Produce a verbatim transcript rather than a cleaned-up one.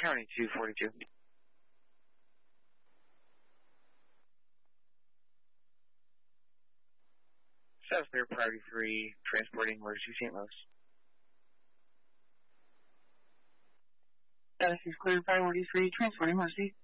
County two forty-two. South Clear, Priority three, transporting emergency Saint Louis. Status is clear, Priority three, transporting emergency.